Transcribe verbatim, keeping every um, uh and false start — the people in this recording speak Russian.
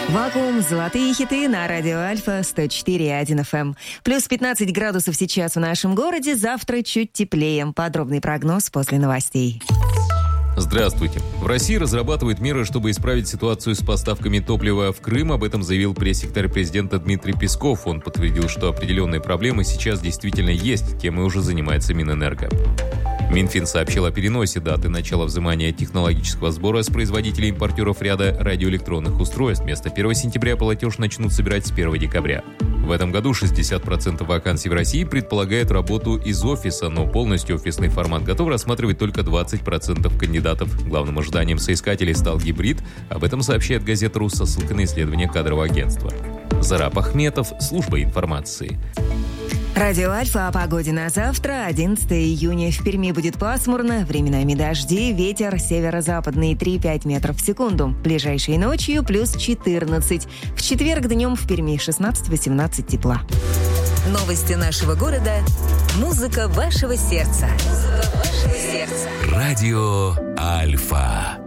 Вакуум, золотые хиты на радио Альфа сто четыре и один эф эм. Плюс пятнадцать градусов сейчас в нашем городе, завтра чуть теплее. Подробный прогноз после новостей. Здравствуйте. В России разрабатывают меры, чтобы исправить ситуацию с поставками топлива в Крым. Об этом заявил пресс-секретарь президента Дмитрий Песков. Он подтвердил, что определенные проблемы сейчас действительно есть. Темой уже занимается Минэнерго. Минфин сообщил о переносе даты начала взимания технологического сбора с производителей и импортеров ряда радиоэлектронных устройств. Вместо первого сентября платеж начнут собирать с первого декабря. В этом году шестьдесят процентов вакансий в России предполагают работу из офиса, но полностью офисный формат готов рассматривать только двадцать процентов кандидатов. Главным ожиданием соискателей стал гибрид. Об этом сообщает газета «Рус» со ссылкой на исследование кадрового агентства. Зараб Ахметов, служба информации. Радио Альфа о погоде на завтра, одиннадцатого июня. В Перми будет пасмурно, временами дожди, ветер северо-западный три-пять метров в секунду. Ближайшей ночью плюс четырнадцать. В четверг днем в Перми шестнадцать-восемнадцать тепла. Новости нашего города. Музыка вашего сердца. Музыка вашего сердца. Радио Альфа.